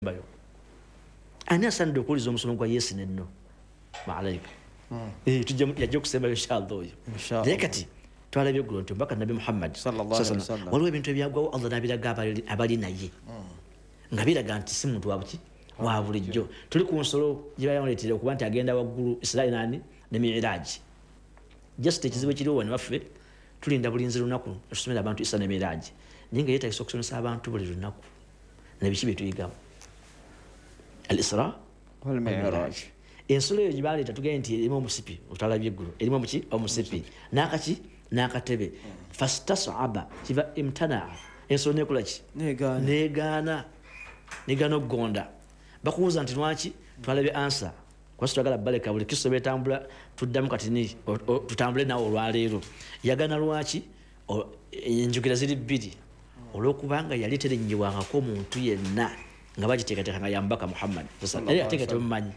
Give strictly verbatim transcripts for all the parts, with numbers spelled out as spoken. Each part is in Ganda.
bayo ani asande okuliza omusomo gwa yes ne no maalaika eh tujja yajja kusemba inshallah oyo inshallah kati twalabye gronto mpaka nabi Muhammad sallallahu alaihi wasallam waliwo ebintu ebyagwawo Allah nabiraga abali abali naye nga biraga nti si muntu wabuki wa bulijjo tuli ku nsolo gye bayoletera okuba nti agenda waggulu Israeli nani ne Mi'raj just ekizibu kiri wano waffe tulinda bulinzi lunaku tusomera abantu Isa ne Mi'raj ninga yeta isokusomesa abantu buli lunaku nabiki betuyigamu al-Isra wal Mi'raj ensolo yo gibaleta tugende nti erimu omusipi otalabye eggulu erimu muki omusipi nakaki nakatebe fastasaba kiva imtana ensolo nekola ki negana negana negana ogonda bakuuza nti lwaki twalabye answer kwasi twagala baleka buli kiso betambula tuddamu kati ni tutambule nawo olwaleero yagana lwaki enjukira ziri bbiri olwokubanga yali terenyiwangako omuntu yenna nga bagiteekateeka nga yambaka Muhammad sallallahu alaihi wasallam temumanyi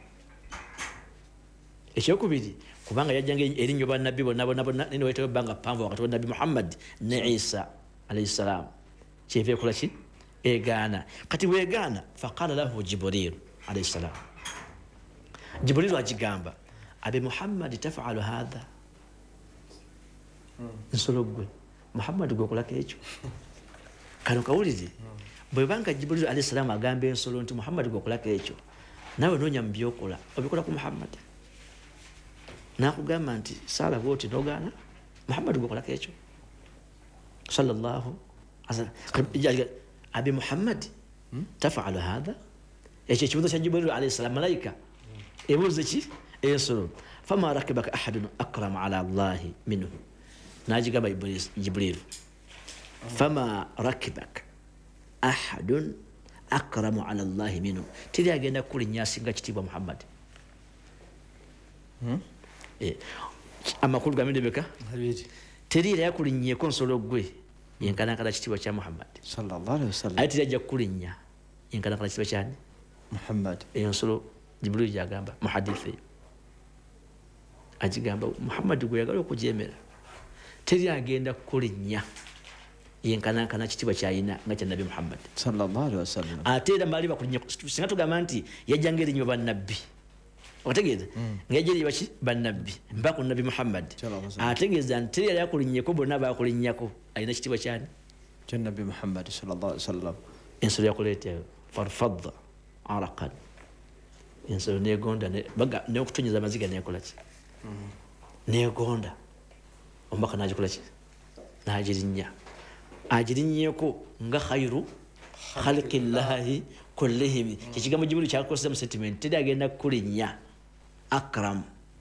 ekyokubiri kubanga yajjanga erinnya ba nabbi bonna bonna bonna nino wetebe banga pambo wakati wa nabbi Muhammad ne Isa alayhi salam kyeve kola ki egana kati wegana faqala lahu Jibril alayhi salam Jibril ajigamba abi Muhammad taf'alu hadha nsologwe Muhammad gokolako ekyo kano kawulire bwe banga Jibril alayhi salam agambe ensolo nti Muhammad gokolako ekyo nawe nonya mbyokola obikola ku Muhammad nakugamba nti sala boti nogana Muhammad gokolako ekyo sallallahu alaihi abi Muhammad taf'alu hadha ekyo kibuzo kya Jibril alayhi salam malaika ebuze ki ensolo fama rakibaka ahadun akram ala Allah minhu najigamba Jibril fama rakibaka ahadun akramu ala Allah minhu tiri agenda kulinya singa kitibwa Muhammad hmm eh amakulu gamende beka habiti tiri ya kulinye konsolo gwe yenkana kala kitibwa kya Muhammad sallallahu alaihi wasallam ati ajja kulinya yenkana kala kitibwa kyani Muhammad ensolo Jibril yagamba muhadithi ajigamba Muhammad gwe yagala okujemera tiri agenda kulinya yenkana kana kitibwa kyayina nga kya Nabi Muhammad sallallahu alaihi wasallam atera mali bakulinya singa tugamba nti yajjangere nyo bannabbi otegeze ngejeri bachi bannabbi mbako Nabi Muhammad ategeza nti yali yakulinye ko bonna bakulinyako ayina kitibwa kyani kya Nabi Muhammad sallallahu alaihi wasallam ensolo yakulete farfadda araqan ensolo negonda ne baga ne okutunyiza amaziga nekola ki negonda ombaka najikola ki najirinya ajirinyeko nga khairu khalqillahi kullihim kikigambo Jibril kyakosa mu sentiment tedi agenda kulinya akram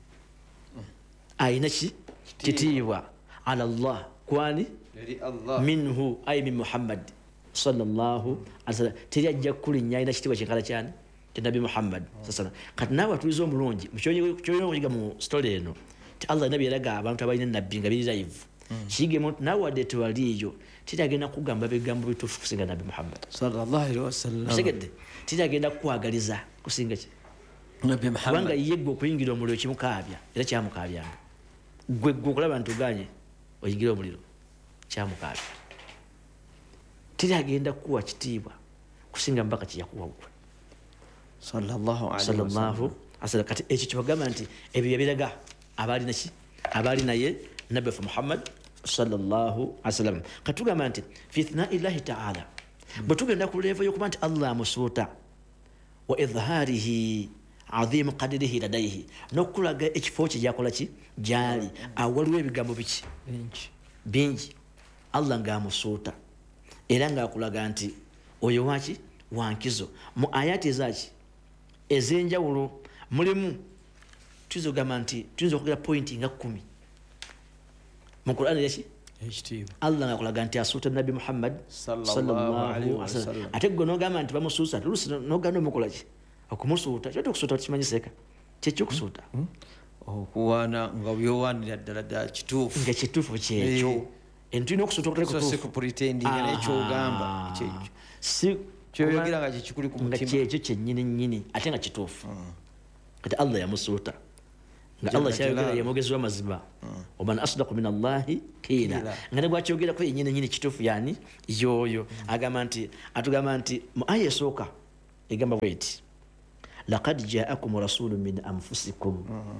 aina ki kitiwa ala Allah kwani Allah minhu ay min Muhammad sallallahu alaihi wasallam tedi ajja kulinya aina kitiwa kikala cyane Nabi Muhammad sallallahu alaihi wasallam kati nawe tulizo mulungi mukyonye kyonye kuyiga mu story eno ti Allah nabi yalaga abantu abalina nabbi nga biri live shige muntu nawe adetu waliyo titagenda kugamba bigambo bitufu kusinga Nabi Muhammad sallallahu alaihi wasallam shigede titagenda kwagaliza kusinga ki Nabi Muhammad wanga yeggo kuyingira omuliro kimukabya era kyamukabya gwe gwe kulaba ntuganye oyingira omuliro kyamukabya titagenda kuwa kitibwa kusinga mpaka kiyakuwa gwe sallallahu alaihi wasallam asala kati ekyo kibagamba nti ebyo yabiraga abali naki abali naye Nabi Muhammad sallallahu alaihi wasallam katugamba nti fi ithna'i Allah ta'ala batugenda ku level yokuba nti Allah musuta wa idhharihi azim qadrihi ladayhi nokulaga ekifo kye yakola ki jali awaliwe ebigambo biki bingi bingi Allah nga musuta era nga akulaga nti oyo waki wankizo mu ayati zaki ezenjawulo mulimu tuzogamba nti tuzo kugira point nga kumi mu Qur'an yachi htv Allah ngakulaga nti asuta Nabi Muhammad sallallahu alaihi wasallam ateggo no gamba nti bamususa tulusi no gando mukolachi okumusuta cyo tukusuta kimanyiseka cyo kusuta okuwana nga byowanira ddala kitufu nga kitufu kyekyo entino kusuta okuteeka kutufu so pretending n'ekyo gamba kyekyo si kyo yogira nga kikuli ku mutima kyekyo kyennyini nyini ate nga kitufu kati Allah yamusuta nga Allah kyayogera yamogezwa mazima oban asdaqu min Allah qila ngane gwakyogera ko yenyine nyine kitufu yani yoyo agamba nti atugamba nti mu aya soka egamba bweti laqad ja'akum rasulun min anfusikum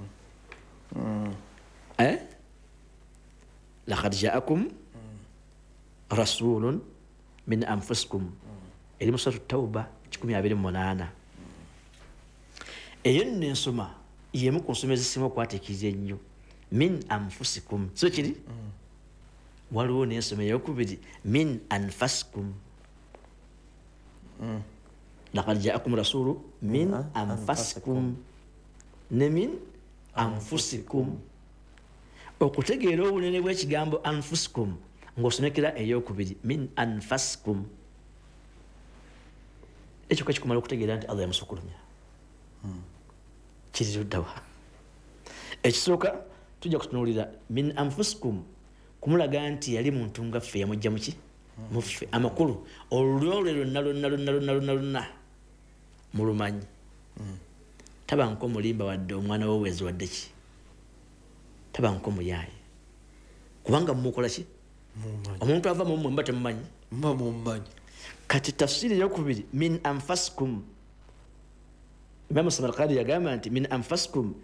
eh laqad ja'akum rasulun min anfusikum eri musatu tauba kikumi abiri mu munaana eyo nno ensoma yemu ku nsoma ezisiima okwateekiriza ennyo min anfusikum so kiri waliwo n'ensoma eyokubiri min anfasikum laqad ja'akum rasulu min anfasikum ne min anfusikum okutegeera obunene bw'ekigambo anfusikum ng'osomekera eyokubiri min anfasikum ekyo kakikumala okutegeera nti Allah yamusukulumya kiri luddawa ekisooka tujja kutunuulira min anfusikum kumulaga nti yali muntu nga ffe yamujja muki muffe amakulu olulyo lwe lwonna lwonna lwonna lwonna lwonna lwonna mulumanyi taba nko mulimba wadde omwana wowezi wadde ki taba nko muyaaye kubanga mumukola ki omuntu ava mumwe mba temumanyi mba mumanyi kati tafsiri eyokubiri min anfasikum Imam Samarqandi yagamba nti min anfasikum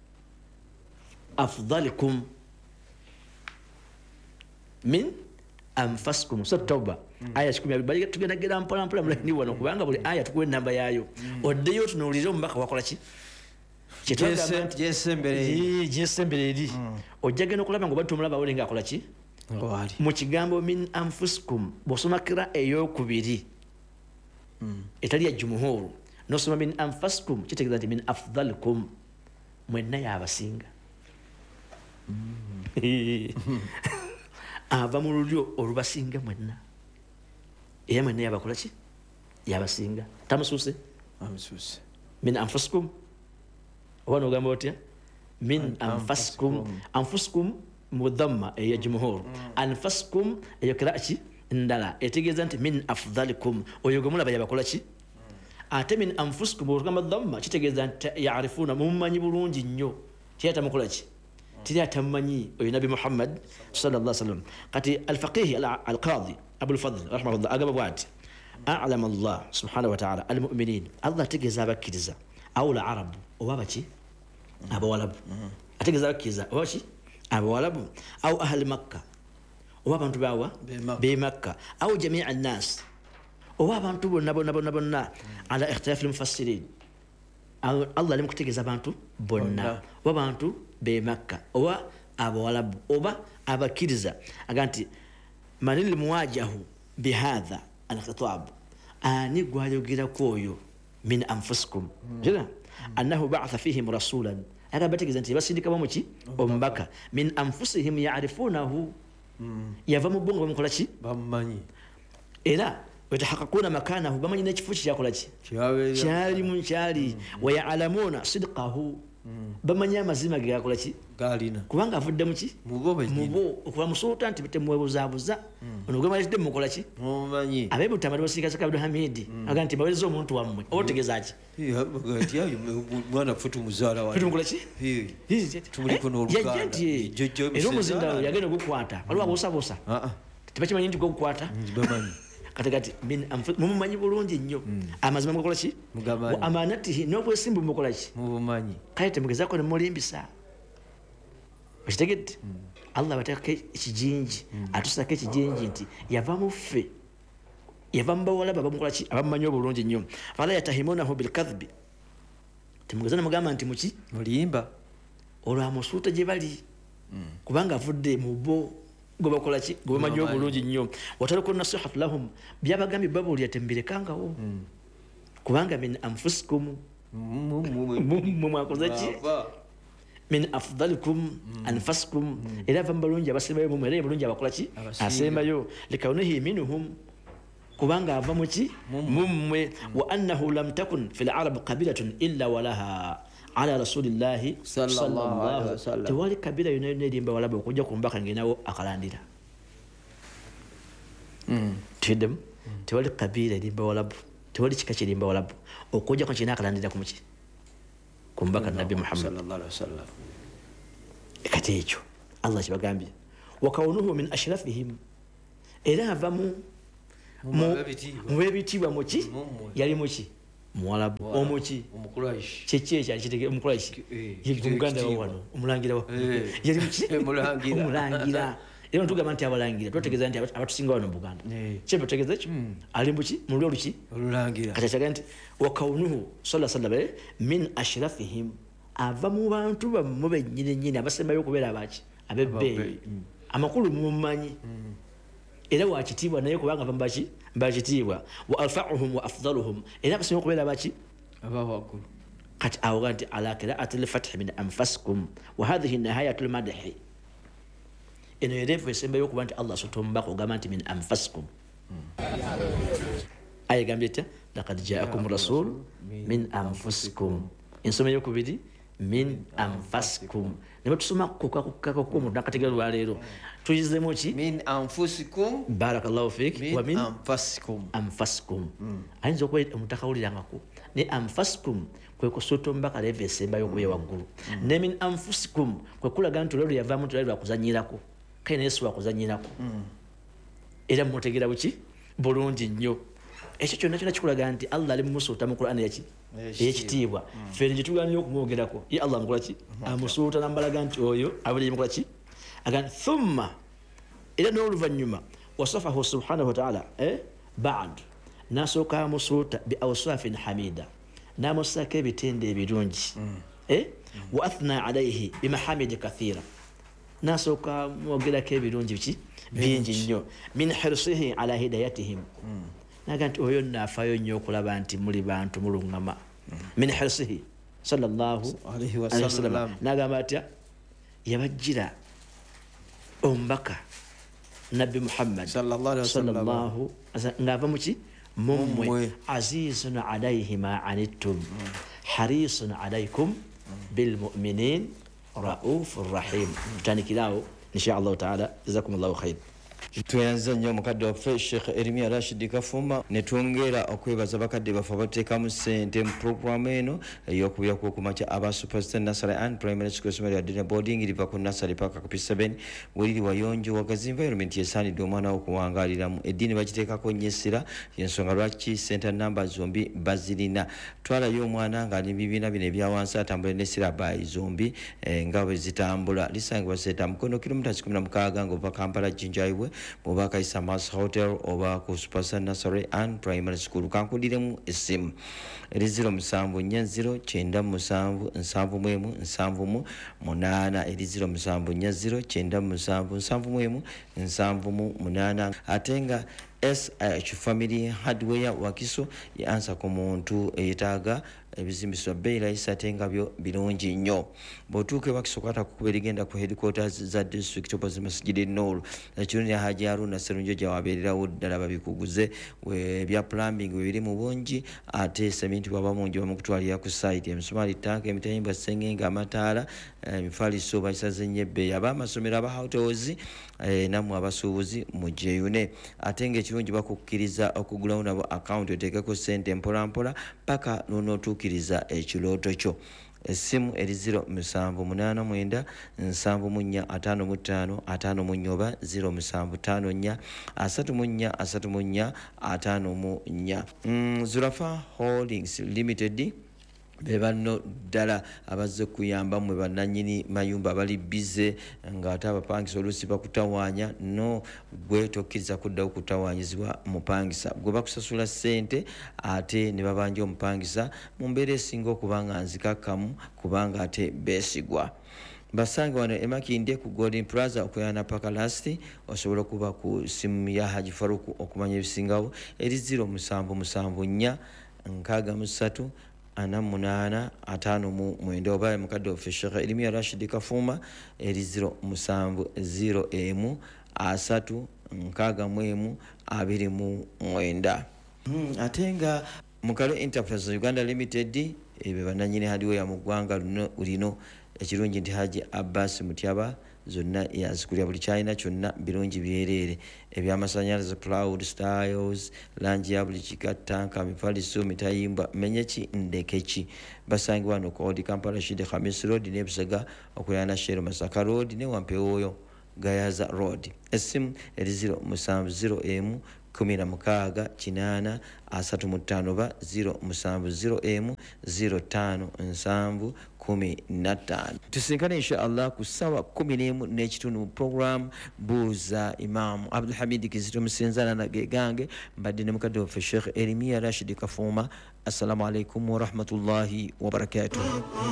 afdalikum min anfasikum so tauba aya kikumi abiri tugenda gera mpola mpola mulani wano kubanga buli aya tukuwe namba yayo oddeyo tunuulire omubaka wakola ki gyesembere eri ojja genda okulaba nga oba tomulaba wole nga akola ki mu kigambo min anfusikum bw'osomakira eyokubiri etali ya jumuhuru nosoma min anfasikum kitegeeza nti min afdalikum mwenna yabasinga ava mu lulyo olubasinga mwenna era mwenna yabakola ki yabasinga tamusuuse amusuuse min anfusikum oba nogamba otya min anfasikum anfusikum mudhamma eya jumuhuru anfasikum eyo kira ki ndala etegeeza nti min afdalikum oyo gwe mulaba yabakola ki ate min anfusikum olugamba dhamma kitegeeza nti yaarifuuna mumumanyi bulungi nnyo tiri atamukola ki tiri atamumanyi oyo nabi Muhammad sallallahu alaihi wasallam kati alfaqihi alqadi Abul Fadl rahimahullah agamba bwati a'lama Allah subhanahu wa ta'ala almu'minin Allah ategeeza abakkiriza awula arabu oba baki abawalabu ategeeza abakkiriza oba ki abawalabu au ahli makka oba abantu bawa be makka au jamii an-nas oba abantu bonna bonna bonna bonna ala ikhtilaf al-mufassirin Allah alim kutegeeza abantu bonna oba abantu be makka oba abawalabu oba abakkiriza aganti manil muwajahu bihadha al-khitab ani gwayogera koyo min anfusikum jira annahu ba'atha fihim rasulan aga bategeeza nti basindika bamuki omubaka min anfusihim ya'rifunahu yava mu bongo bamukola ki bamumanyi era wetahakakuna makanahu bamanyi n'ekifo kyakola ki kyali mu kyali wa ya'lamuna sidqahu bamanyi amazima ge gakola ki galina kubanga avudde muki mubo okuba musultan nti temuwebuzaabuza ono gwe mwalidde mukola ki mumanyi abeebutamali basirika saka Abdul Hamid aga nti bawereza omuntu wammwe otegeeza ki mwana ffe tumuzaala wa tumukola ki tumuliko n'oluganda era omuzindaalo yagenda ogukwata waliwo aboosabuusa tebakimanyi nti gwogukwata bamanyi katikati mumumanyi bulungi nnyo amazima mukola ki amanatihi n'obwesimbu mukola ki mubumanyi kale temugezaako nemulimbisa okitegedde Allah bateekako ekijinji atusako ekijinji nti yava mu ffe yava mu bawalaba bamukola ki abamumanyi obulungi nnyo fala yatahimunahu bilkadhibi temugeza nemugamba nti muki mulimba olwamusuuta gye bali kubanga avudde mu bo gwe bakola ki gwe bamanyi obulungi nnyo wataruku nasihatu lahum byabagambye babuulira tembirekangawo kubanga min anfusikum mumwakoze ki min afdalikum anfasikum era ava mu balungi abasembayo mumwe era bulungi abakola ki asembayo likaunihi minhum kubanga ava mu ki mumwe wa annahu lam takun fi larab qabilatun illa walaha ala rasulillahi sallallahu alaihi wasallam tewali kabila yona yona erimba walabu okujja ku mbaka ngenawo akalandira tidem tewali kabila erimba walabu tewali kika kirimba walabu okujja ku kina akalandira ku muki ku mbaka nabi Muhammad sallallahu alaihi wasallam ekati ekyo Allah kibagambye wa kaunuhu min ashrafihim era ava mu mu bebitibwa muki yali muki Mwarabu omuki Omukuraishi kyeki ekyali kitege Omukuraishi ye Muganda wa wano omulangira wa yali muki omulangira omulangira era ntugamba nti abalangira twategeeza nti abatusinga wano mu Buganda kyebe tutegeeza ekyo ali muki mu luluki olulangira kati kyaga nti wa kaunuhu sallallahu alaihi wasallam min ashrafihim ava mu bantu bammwe bennyini nnyini abasembayo okubeera abaki abebbeeyi amakulu mumanyi era wakitiibwa naye kubanga bambaki mbakitiibwa wa alfa'uhum wa afdaluhum era abasembayo okubeera abaki abawakulu kati awo nti ala qira'ati al-fath min anfasikum wa hadhihi nihayatu al-madhi eno erefu esembayo okuba nti Allah sotombako ogamba nti min anfasikum ayegambye tia laqad ja'akum rasul min anfusikum ensoma yokubiri min anfasikum ne tusoma kuka kuka ko mu nakategera lwaleero tuyizemu ki min anfusikum barakallahu fik wa min anfasikum anfasikum ayinza okuba omutakawulirangako ne anfasikum kwe kusotombaka leve esembayo okuba waggulu ne min anfusikum kwe kulaga nti olwo yavaamu nti lwa kuzanyirako kaina Yesu wakuzanyirako era mutegera buki bulungi nnyo ekyo kyonna kyonna kikulaga nti Allah ali mumusuuta mu Qur'an yaki eyekitiibwa ffe nje tugaanye okumwogerako ye Allah mukola ki amusuuta nambalaga nti oyo abuli mukola ki agan thumma era n'oluvannyuma wasafahu subhanahu wa ta'ala eh ba'd nasooka amusuuta bi awsafin hamida namusaka ebitende ebirungi eh wa athna alayhi bi mahamid kathira nasooka mwogerako ebirungi biki bingi nnyo min hirsihi ala hidayatihim naga nti oyo nafaayo nnyo okulaba nti muli bantu mulungama min hirsihi sallallahu alaihi wasallam nagamba atya yabajjira ombaka nabbi Muhammad sallallahu alaihi wasallam ngava muki mummwe azizun alayhi ma anittum harisun alaykum bil mu'minin raufur rahim tutanikirawo insha Allah taala jazakumullahu khair tuyanza nnyo omukadde waffe Sheikh Erimia Rashid Kafuma ne twongera okwebaza bakadde baffe abateekamu ssente mu puroguramu eno ey'okubyaku okumakya aba Superstar Nursery and Primary School Somali Adina Boarding liva ku Nursery Park P seven weliri wayonjo wagazi environment yesaanidde omwana okuwangaaliramu eddiini bagiteekako nnyo essira y'ensonga lwaki center number zombi bazirina twalayo omwana ng'ali bibiina bino ebyawansi atambula n'essira bayi zombi nga bwe zitambula lisangibwa seeta mukono kilomita kikumi na mukaaga ng'ova Kampala Jinjaiwe muba Kaisa Mas Hotel oba ku Superstar Nursery and Primary School kankuliremu essimu eri zero musanvu nnya zero kyenda musanvu nsanvu mu emu nsanvu mu munaana eri zero musanvu nnya zero kyenda musanvu nsanvu mu emu nsanvu mu munaana ate nga S H Family Hardware Wakiso yansa ku muntu eyetaaga ebizimbiswa bei rahisi ate nga byo birungi nnyo bw'otuuka Wakiso kwata kukuba erigenda ku headquarters za district opposite Masjid Noor ekirungi Haji Haruna Sserunjo gye wabeererawo ddala babikuguze ebya plumbing biri mu bungi ate sementi bwaba mungi bamukutwalira ku site emisumaali tanka emitayimbwa ssengenga amataala emifaliso bayisaze nnyo ebbeeyi ab'amasomero aba hotels nammwe abasuubuzi mujeyune ate ng'ekirungi bakukkiriza okugulawo nabo account oteekeko ssente mpolampola paka n'onootuukiriza ekirooto kyo essimu eri zero musanvu munaana mwenda nsanvu mu nnya ataano mu ttaano ataano mu nnya oba zero musanvu ttaano nnya asatu mu nnya asatu mu nnya ataano mu nnya Zulafa Holdings Limited be banno ddala abazze kuyamba mwe bannannyini mayumba bali bize ng'ate abapangisa oluusi bakutawaanya no gwe tokkiriza kuddawo kutawaanyizibwa mupangisa gwe bakusasula ssente ate ne babanja omupangisa mu mbeera esinga okuba nga nzikakkamu kubanga ate beesigwa basange wano emakinde ku Golden Plaza okuyana paka lasti osobola okuba ku simu ya Haji Faruku okumanya ebisingawo eri zero musanvu musanvu nnya nkaaga mu ssatu ana munaana ataano mu mwenda oba mukadde waffe Sheikh Erimia Rashid Kafuma eri zero musanvu zero emu asatu nkaaga mu emu abiri mu mwenda ate nga Mukalo Enterprise Uganda Limited ebe bannannyini hardware mu ggwanga lino ekirungi nti Haji Abbas Mutyaba zonna yazikulya buli kyalina kyonna birungi byereere ebyamasannyalaze cloud styles langi ya buli kikatanka mifaliso mitayimbwa menyeki ndekeki basangi wano ku Old Kampala Shide Khamis Road n'ebusaga okulana Shero Masaka Road ne Wampewoyo Gayaza Road essimu eri zero musanvu zero emu kumi na mukaaga kinaana asatu mu ttaano ba zero musanvu zero emu zero ttaano nsanvu kumi na ttaano. Tusinkane inshallah ku ssaawa kumi n'emu n'ekitundu mu program buuza Imam Abdul Hamid Kizito Musinzana na gegange mbadde ne mukadde waffe Sheikh Erimia Rashid Kafuma. Assalamu alaikum wa rahmatullahi wa barakatuh.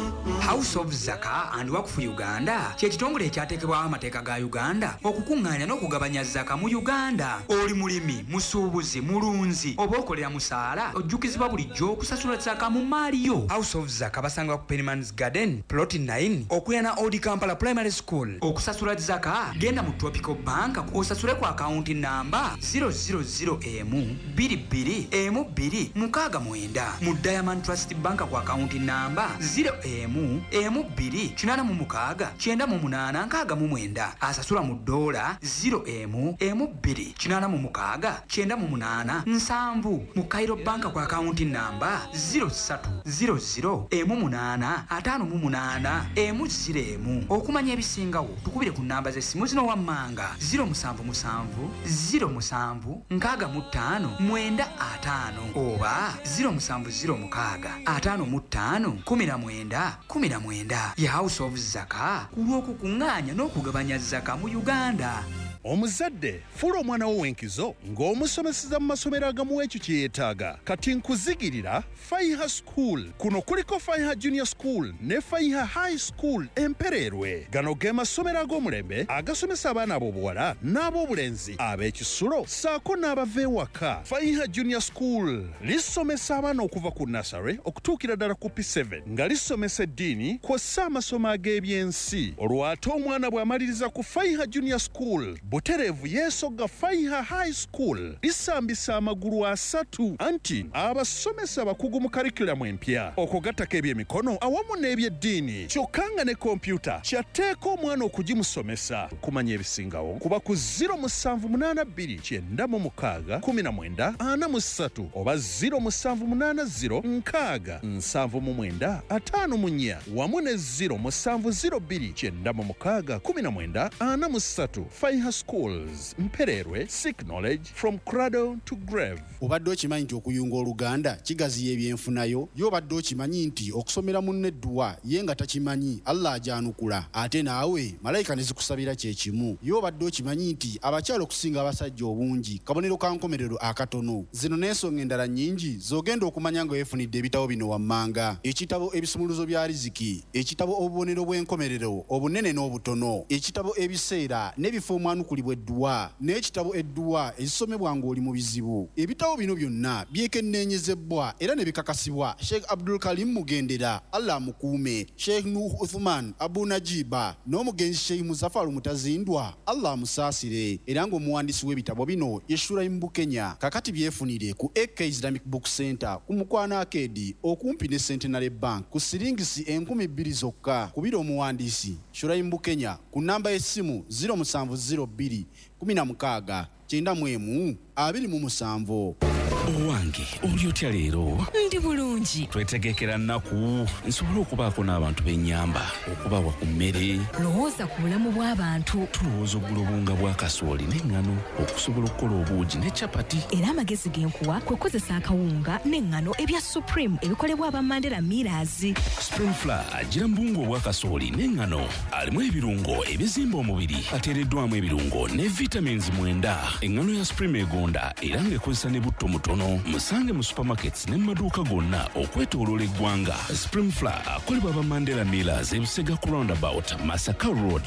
House of Zaka and Waqf Uganda kye kitongole ekyateekebwawo amateeka ga Uganda okukuŋŋaanya n'okugabanya zaka mu Uganda. Oli mulimi, musuubuzi, mulunzi oba okolera musaala ojjukizibwa bulijjo okusasula zaka mu maaliyo. House of Zaka basanga ku Penman's Garden plot nine okulana Old Kampala Primary School. Okusasula zaka genda mu Tropical Bank osasule ku account namba zero zero zero emu bbiri bbiri emu bbiri mukaaga mwenda. Mu Diamond Trust Bank ku account namba zero emu emu bbiri kinaana mu mukaaga kyenda mu munaana nkaaga mu mwenda. Asasula mu dola zero emu emu bbiri kinaana mu mukaaga kyenda mu munaana nsanvu. Mu Cairo Bank ku account namba zero satu zero zero emu munaana ataano mu munaana emu ziro emu. Okumanya ebisingawo tukubire ku namba z'essimu zino wammanga zero musanvu musanvu zero musanvu nkaaga mu ttaano mwenda ataano oba zero musanvu ziro mukaaga ataano mu ttaano kumi na mwenda kumi na mwenda. Ya House of Zaka ku lw'okukuŋŋaanya n'okugabanya zaka mu Uganda. Omuzadde fuula omwana wo w'enkizo ng'omusomeseza mu masomero agamu ekyo kye yeetaaga. Kati nkuzigirira Faiha School. Kuno kuliko Faiha Junior School ne Faiha High School Empererwe. Gano ge masomero ag'omulembe agasomesa abaana ab'obuwala n'ab'obulenzi ab'ekisulo ssaako n'abava ewaka. Faiha Junior School lisomesa abaana okuva ku nursery okutuukira ddala ku P seven nga lisomesa eddiini kw'ossa amasomo ag'ebyensi. Olwo ate omwana bw'amaliriza ku Faiha Junior School butereevu yeesogga Faiha High School lisambisa amagulu asatu anti abasomesa bakugu mu karikulamu empya okugattako ebyemikono awamu n'ebyeddiini kyokka nga ne kompyuta kyatteeka omwana okugimusomesa. Kumanya ebisingawo kuba ku zero musanvu munaana bbiri kyenda mu mukaaga kumi na mwenda ana mu ssatu oba zero musanvu munaana ziro nkaaga nsanvu mu mwenda ataano mu nnya wamu ne zero musanvu ziro bbiri kyenda mu mukaaga kumi na mwenda ana mu ssatu. Faiha Schools Mpererwe, seek knowledge from cradle to grave. Obadde okimanyi nti okuyunga Oluganda kigaziya ebyenfunayo? Yo obadde okimanyi nti okusomera munne edduwa ye nga takimanyi Allah ajanukula ate naawe malayika ne zikusabira kye kimu? Yo obadde okimanyi nti abakyala okusinga abasajja obungi kabonero ka nkomerero akatono? Zino n'ensonga endala nnyingi z'ogenda okumanya nga weefunidde ebitabo bino wammanga: ekitabo ebisumuluzo bya riziki, ekitabo obubonero bw'enkomerero obunene n'obutono, ekitabo ebiseera n'ebifo omwanukulibwa edduwa, n'ekitabo edduwa ezisomebwa ng'oli mu bizibu. Ebitabo bino byonna byekenneenyezebwa era ne bikakasibwa Sheikh Abdul Karim Mugendera, Allah amukuume, Sheikh Nuh Uthman Abu Najiba n'omugenzi Sheikh Muzaffar Mutazindwa, Allah amusaasire, era ng'omuwandiisi w'ebitabo bino ye Shuraim Bukenya. Kakati byefunire ku A K Islamic Book Center ku Mukwana Arcade okumpi ne Centenary Bank ku siringisi enkumi bbiri zokka. Kubira omuwandiisi Shuraim Bukenya ku namba y'essimu zero musanvu ziro bbiri kumi na mukaaga kyenda mu emu abiri mu musanvu. Owange oli otya leero? Ndi bulungi. Twetegekera nnaku nsobole okubaako n'abantu b'ennyamba okubawa ku mmere. Lowooza ku bulamu bw'abantu. Tulowooza oggula obunga bwa kasooli n'eŋŋano okusobola okukola obuugi ne capati. Era amagezi g'enkuwa kwe kozesa akawunga n'eŋŋano ebya Supreme ebikolebwa aba Mandela Millers. Spring Flour agira mbungu obwa kasooli n'eŋŋano alimu ebirungo ebizimba omubiri ateereddwamu ebirungo ne vitamins mwenda. Eŋŋano ya Supreme egonda era ng'ekozesa ne butto mutono. Musange mu supermarkets ne maduuka gonna okwetooloola eggwanga. Spring Flour akolebwa aba Mandela Millers e Busega ku roundabout Masaka Road.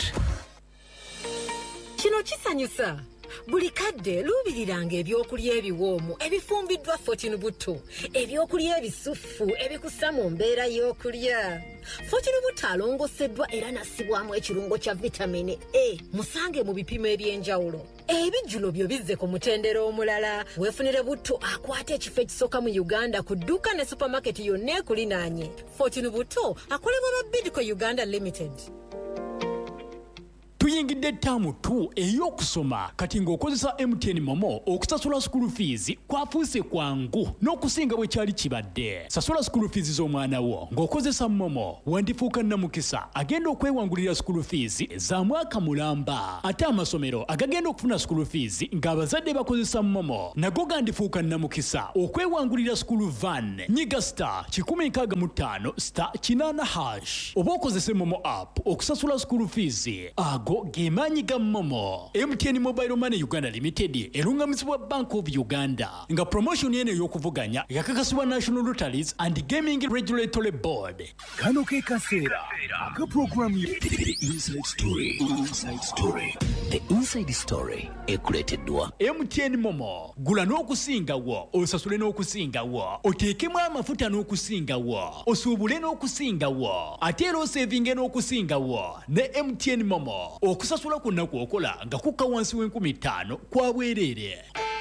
Kino kisanyusa. Buli kadde luubiriranga ebyokulya ebiwoomu ebifumbiddwa Fortune Buto, ebyokulya ebisufu ebikussa mu mbeera y'okulya. Fortune Buto alongoseddwa era nassibwamu ekirungo kya vitamini A. Musange mu bipimo eby'enjawulo. Ebijjulo byo bizze ku mutendera omulala. Weefunire Buto akwata ekifo ekisooka mu Uganda ku dduuka ne supermarket yonna ekulinaanye. Fortune Buto akolebwa ba Bidco Uganda Limited. tuyingidde ttaamu tu ey'okusoma kati ng'okozesa M T N Momo okusasula school fees kwafuuse kwangu n'okusinga bwe kyali kibadde. Sasula school fees z'omwana wo ng'okozesa Momo wandifuuka nnamukisa agenda okwewangulira school fees za mwaka mulamba. Ate amasomero agagenda okufuna school fees ng'abazadde bakozesa Momo nago gandifuuka nnamukisa okwewangulira school van. Nyiga star kikumi nkaaga mu ttaano star kinaana hash oba okozese Momo app okusasula school fees. Ago gemaanyi ga Momo. M T N Mobile Money Uganda Limited erungamizibwa Bank of Uganda nga promotion eno ey'okuvuganya yakakasibwa National Lotteries and Gaming Regulatory Board. Kano ke kaseera aka program ye The Inside Story. Inside Story. The Inside Story ekuleeteddwa M T N Momo. Gula n'okusingawo, osasule n'okusingawo, oteekemu amafuta n'okusingawo, osuubule n'okusingawo, ate era osevinge n'okusingawo ne M T N Momo. Okusasula kwonna kw'okola nga kukka wansi w'enkumi ttaano kwa bwereere.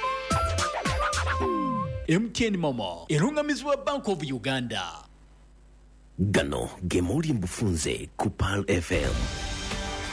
M T N Momo erungamizibwa Bank of Uganda. Gano ge mawulire mu bufunze ku P A L F M.